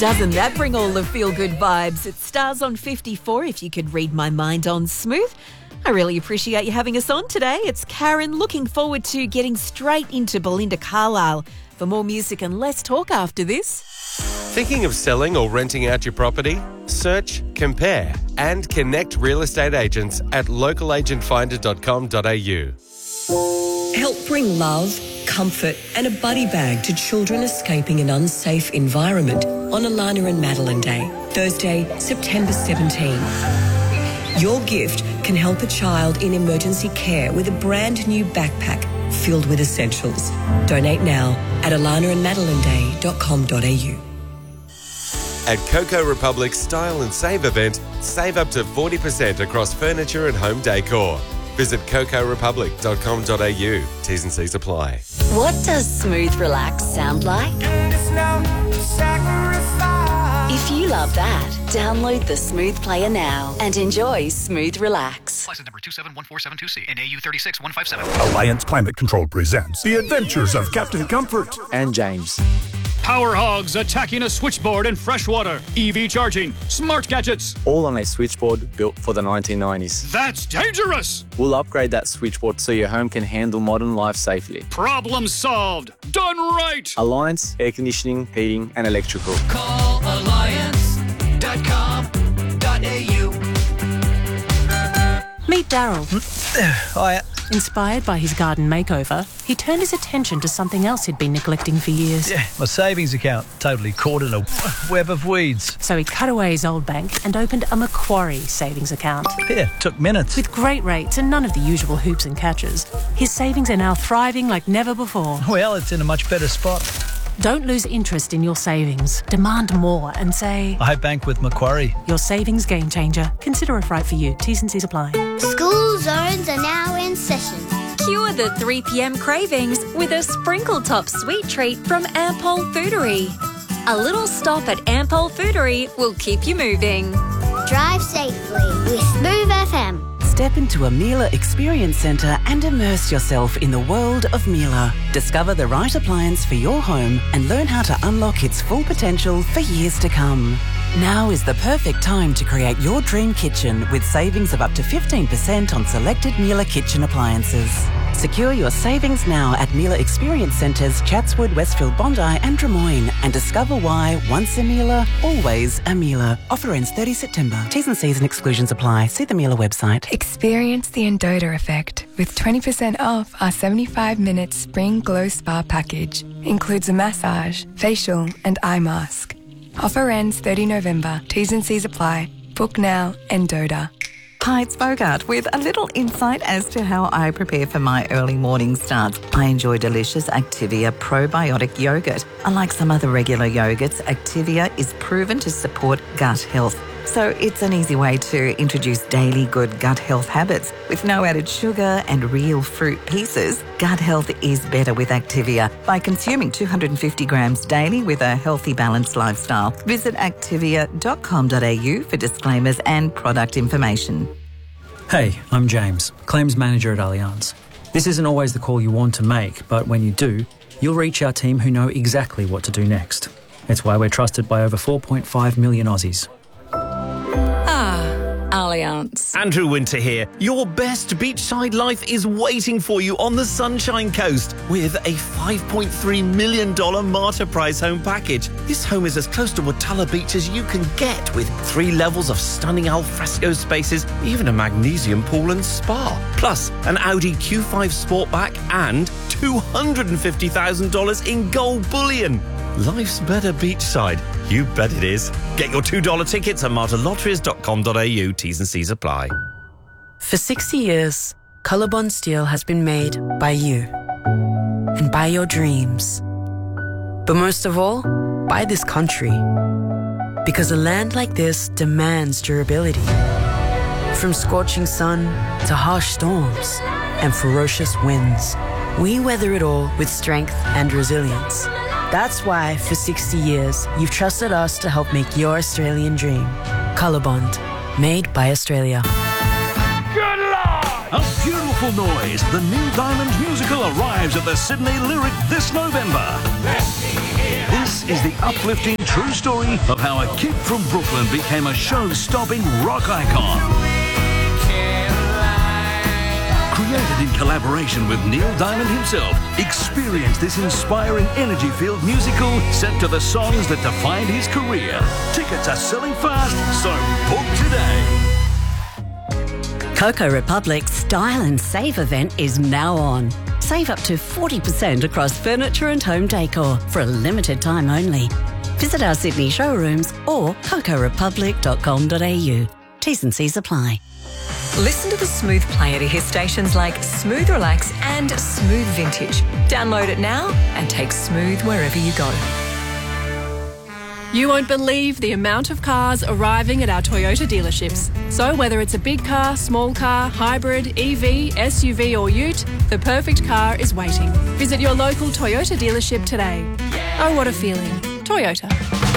Doesn't that bring all the feel-good vibes? It stars on 54 if you could read my mind on Smooth. I really appreciate you having us on today. It's Karen, looking forward to getting straight into Belinda Carlisle. For more music and less talk after this. Thinking of selling or renting out your property? Search, compare and connect real estate agents at localagentfinder.com.au. Help bring love, comfort and a buddy bag to children escaping an unsafe environment on Alana and Madeline Day, Thursday, September 17. Your gift can help a child in emergency care with a brand new backpack filled with essentials. Donate now at alanaandmadelineday.com.au. At Coco Republic's Style and Save event, save up to 40% across furniture and home decor. Visit cocorepublic.com.au. T's and C's apply. What does Smooth Relax sound like? If you love that, download the Smooth Player now and enjoy Smooth Relax. License number 271472C and AU 36157. Alliance Climate Control presents The Adventures of Captain Comfort and James. Power hogs attacking a switchboard in freshwater. EV charging. Smart gadgets. All on a switchboard built for the 1990s. That's dangerous! We'll upgrade that switchboard so your home can handle modern life safely. Problem solved. Done right! Alliance Air Conditioning, Heating and Electrical. Call alliance.com.au. Meet Daryl. Hiya. Inspired by his garden makeover, he turned his attention to something else he'd been neglecting for years. Yeah, my savings account, totally caught in a web of weeds. So he cut away his old bank and opened a Macquarie savings account. Yeah, took minutes. With great rates and none of the usual hoops and catches, his savings are now thriving like never before. Well, it's in a much better spot. Don't lose interest in your savings. Demand more and say, I bank with Macquarie. Your savings game changer. Consider if right for you. T's and C's apply. School zones are now in session. Cure the 3 p.m. cravings with a sprinkle top sweet treat from Ampol Foodery. A little stop at Ampol Foodery will keep you moving. Drive safely with Smooth FM. Step into a Miele Experience Centre and immerse yourself in the world of Miele. Discover the right appliance for your home and learn how to unlock its full potential for years to come. Now is the perfect time to create your dream kitchen with savings of up to 15% on selected Miele kitchen appliances. Secure your savings now at Miele Experience Centres, Chatswood, Westfield, Bondi and Drummoyne, and discover why once a Miele, always a Miele. Offer ends 30 September. T's and C's and exclusions apply. See the Miele website. Experience the Endota effect with 20% off our 75-minute Spring Glow Spa package. Includes a massage, facial and eye mask. Offer ends 30 November. T's and C's apply. Book now, Endota. Hi, it's Bogart with a little insight as to how I prepare for my early morning starts. I enjoy delicious Activia probiotic yogurt. Unlike some other regular yogurts, Activia is proven to support gut health. So it's an easy way to introduce daily good gut health habits. With no added sugar and real fruit pieces, gut health is better with Activia by consuming 250 grams daily with a healthy, balanced lifestyle. Visit activia.com.au for disclaimers and product information. Hey, I'm James, Claims Manager at Allianz. This isn't always the call you want to make, but when you do, you'll reach our team who know exactly what to do next. It's why we're trusted by over 4.5 million Aussies. Allianz. Andrew Winter here. Your best beachside life is waiting for you on the Sunshine Coast with a $5.3 million Marta Prize home package. This home is as close to Watala Beach as you can get, with 3 levels of stunning alfresco spaces, even a magnesium pool and spa. Plus, an Audi Q5 Sportback and $250,000 in gold bullion. Life's better beachside. You bet it is. Get your $2 tickets at martalotteries.com.au. T's and C's apply. For 60 years, Colorbond Steel has been made by you and by your dreams. But most of all, by this country. Because a land like this demands durability. From scorching sun to harsh storms and ferocious winds, we weather it all with strength and resilience. That's why, for 60 years, you've trusted us to help make your Australian dream. Colorbond, made by Australia. Good Lord! A Beautiful Noise, the new Diamond musical, arrives at the Sydney Lyric this November. This This is the uplifting true story of how a kid from Brooklyn became a show-stopping rock icon. Created in collaboration with Neil Diamond himself, experience this inspiring energy-filled musical set to the songs that defined his career. Tickets are selling fast, so book today. Coco Republic's Style and Save event is now on. Save up to 40% across furniture and home decor for a limited time only. Visit our Sydney showrooms or cocorepublic.com.au. T's and C's apply. Listen to the Smooth Player to hear stations like Smooth Relax and Smooth Vintage. Download it now and take Smooth wherever you go. You won't believe the amount of cars arriving at our Toyota dealerships. So whether it's a big car, small car, hybrid, EV, SUV or ute, the perfect car is waiting. Visit your local Toyota dealership today. Oh, what a feeling. Toyota.